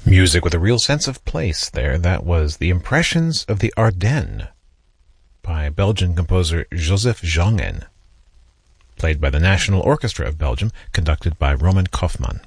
Music with a real sense of place there. That was The Impressions of the Ardennes by Belgian composer Joseph Jongen, played by the National Orchestra of Belgium, conducted by Roman Kaufmann.